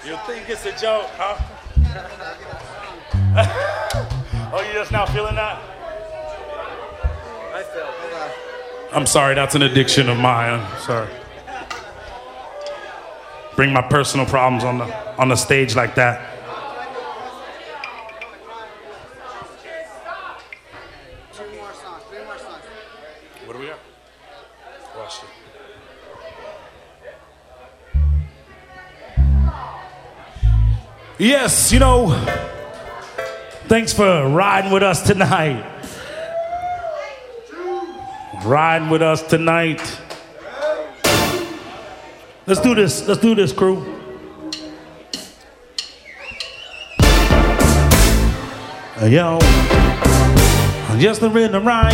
You think it's a joke, huh? Oh, you just now feeling that? I felt. I'm sorry, that's an addiction of mine. I'm sorry. Bring my personal problems on the stage like that. Three more songs. What do we have? Watch it. Yes, you know, thanks for riding with us tonight. Riding with us tonight. Let's do this, crew. Yo, just the rhythm right.